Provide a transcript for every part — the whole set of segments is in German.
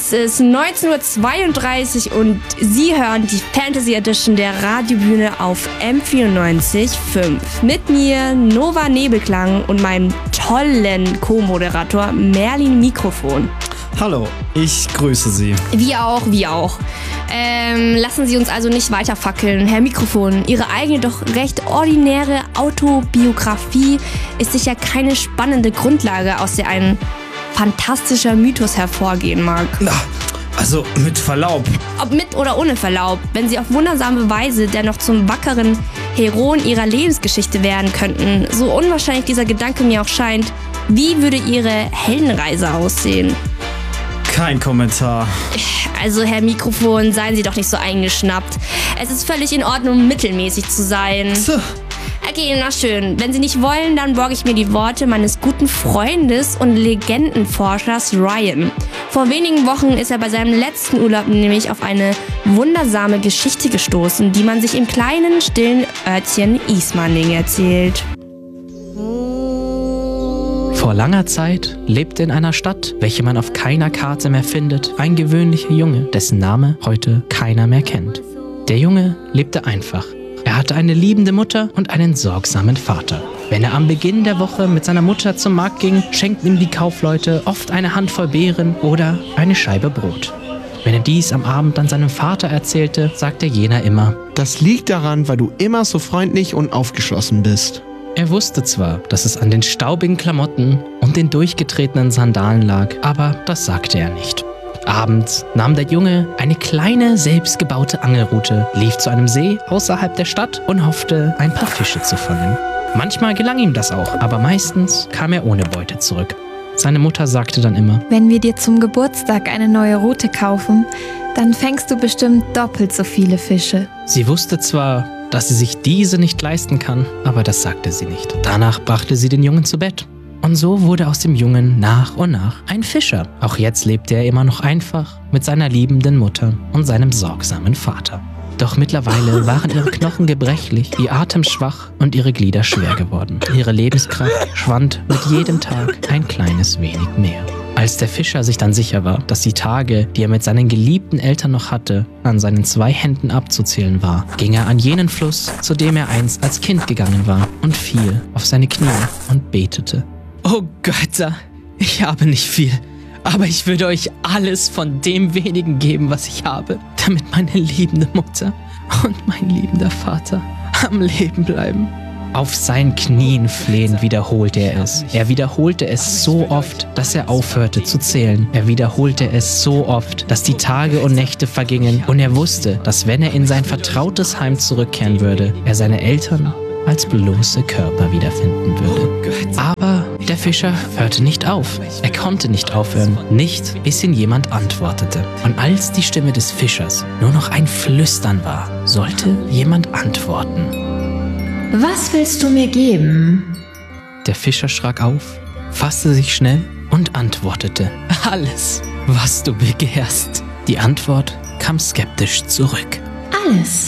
Es ist 19:32 Uhr und Sie hören die Fantasy Edition der Radiobühne auf M94.5. Mit mir Nova Nebelklang und meinem tollen Co-Moderator Merlin Mikrofon. Hallo, ich grüße Sie. Wie auch. Lassen Sie uns also nicht weiter fackeln. Herr Mikrofon, Ihre eigene, doch recht ordinäre Autobiografie ist sicher keine spannende Grundlage, aus der ein fantastischer Mythos hervorgehen mag. Also mit Verlaub. Ob mit oder ohne Verlaub, wenn Sie auf wundersame Weise dennoch zum wackeren Heroen Ihrer Lebensgeschichte werden könnten, so unwahrscheinlich dieser Gedanke mir auch scheint, wie würde Ihre Heldenreise aussehen? Kein Kommentar. Also, Herr Mikrofon, seien Sie doch nicht so eingeschnappt. Es ist völlig in Ordnung, mittelmäßig zu sein. Okay, na schön. Wenn Sie nicht wollen, dann borge ich mir die Worte meines guten Freundes und Legendenforschers Ryan. Vor wenigen Wochen ist er bei seinem letzten Urlaub nämlich auf eine wundersame Geschichte gestoßen, die man sich im kleinen, stillen Örtchen Ismaning erzählt. Vor langer Zeit lebte in einer Stadt, welche man auf keiner Karte mehr findet, ein gewöhnlicher Junge, dessen Name heute keiner mehr kennt. Der Junge lebte einfach. Er hatte eine liebende Mutter und einen sorgsamen Vater. Wenn er am Beginn der Woche mit seiner Mutter zum Markt ging, schenkten ihm die Kaufleute oft eine Handvoll Beeren oder eine Scheibe Brot. Wenn er dies am Abend an seinem Vater erzählte, sagte jener immer: Das liegt daran, weil du immer so freundlich und aufgeschlossen bist. Er wusste zwar, dass es an den staubigen Klamotten und den durchgetretenen Sandalen lag, aber das sagte er nicht. Abends nahm der Junge eine kleine, selbstgebaute Angelrute, lief zu einem See außerhalb der Stadt und hoffte, ein paar Fische zu fangen. Manchmal gelang ihm das auch, aber meistens kam er ohne Beute zurück. Seine Mutter sagte dann immer: Wenn wir dir zum Geburtstag eine neue Rute kaufen, dann fängst du bestimmt doppelt so viele Fische. Sie wusste zwar, dass sie sich diese nicht leisten kann, aber das sagte sie nicht. Danach brachte sie den Jungen zu Bett. Und so wurde aus dem Jungen nach und nach ein Fischer. Auch jetzt lebte er immer noch einfach mit seiner liebenden Mutter und seinem sorgsamen Vater. Doch mittlerweile waren ihre Knochen gebrechlich, ihr Atem schwach und ihre Glieder schwer geworden. Ihre Lebenskraft schwand mit jedem Tag ein kleines wenig mehr. Als der Fischer sich dann sicher war, dass die Tage, die er mit seinen geliebten Eltern noch hatte, an seinen 2 Händen abzuzählen war, ging er an jenen Fluss, zu dem er einst als Kind gegangen war, und fiel auf seine Knie und betete: Oh Götter, ich habe nicht viel, aber ich würde euch alles von dem wenigen geben, was ich habe, damit meine liebende Mutter und mein liebender Vater am Leben bleiben. Auf seinen Knien flehend wiederholte er es. Er wiederholte es so oft, dass er aufhörte zu zählen. Er wiederholte es so oft, dass die Tage und Nächte vergingen. Und er wusste, dass wenn er in sein vertrautes Heim zurückkehren würde, er seine Eltern als bloße Körper wiederfinden würde. Aber der Fischer hörte nicht auf. Er konnte nicht aufhören, nicht bis ihn jemand antwortete. Und als die Stimme des Fischers nur noch ein Flüstern war, sollte jemand antworten. Was willst du mir geben? Der Fischer schrak auf, fasste sich schnell und antwortete: Alles, was du begehrst. Die Antwort kam skeptisch zurück. Alles?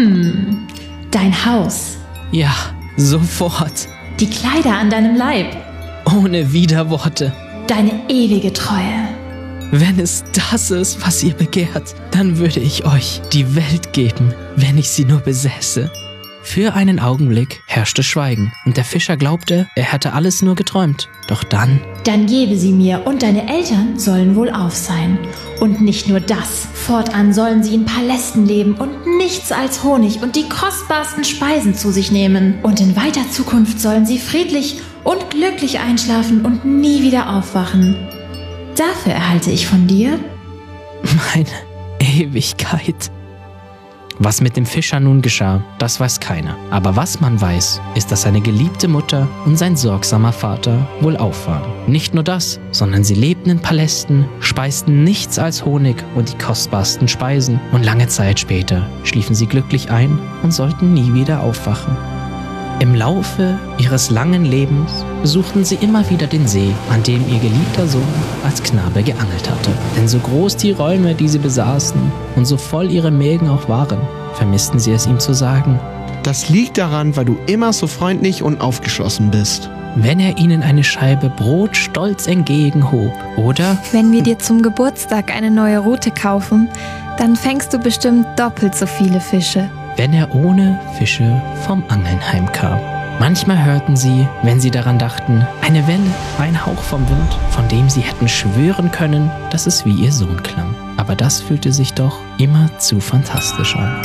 Dein Haus? Ja, sofort. Die Kleider an deinem Leib? Ohne Widerworte. Deine ewige Treue? Wenn es das ist, was ihr begehrt, dann würde ich euch die Welt geben, wenn ich sie nur besäße. Für einen Augenblick herrschte Schweigen und der Fischer glaubte, er hätte alles nur geträumt. Doch dann... Dann gebe sie mir und deine Eltern sollen wohlauf sein. Und nicht nur das, fortan sollen sie in Palästen leben und nichts als Honig und die kostbarsten Speisen zu sich nehmen. Und in weiter Zukunft sollen sie friedlich und glücklich einschlafen und nie wieder aufwachen. Dafür erhalte ich von dir meine Ewigkeit. Was mit dem Fischer nun geschah, das weiß keiner. Aber was man weiß, ist, dass seine geliebte Mutter und sein sorgsamer Vater wohlauf waren. Nicht nur das, sondern sie lebten in Palästen, speisten nichts als Honig und die kostbarsten Speisen. Und lange Zeit später schliefen sie glücklich ein und sollten nie wieder aufwachen. Im Laufe ihres langen Lebens besuchten sie immer wieder den See, an dem ihr geliebter Sohn als Knabe geangelt hatte. Denn so groß die Räume, die sie besaßen, und so voll ihre Mägen auch waren, vermissten sie es ihm zu sagen: Das liegt daran, weil du immer so freundlich und aufgeschlossen bist. wenn er ihnen eine Scheibe Brot stolz entgegenhob. Oder Wenn wir dir zum Geburtstag eine neue Rute kaufen, dann fängst du bestimmt doppelt so viele Fische. wenn er ohne Fische vom Angeln heimkam. Manchmal hörten sie, wenn sie daran dachten, eine Welle, ein Hauch vom Wind, von dem sie hätten schwören können, dass es wie ihr Sohn klang. Aber das fühlte sich doch immer zu fantastisch an.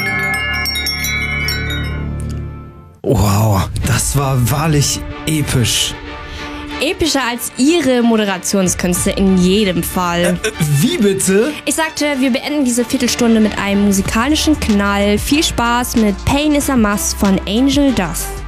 Wow, das war wahrlich episch. Epischer als ihre Moderationskünste in jedem Fall. Wie bitte? Ich sagte, wir beenden diese Viertelstunde mit einem musikalischen Knall. Viel Spaß mit Pain is a Must von Angel Dust.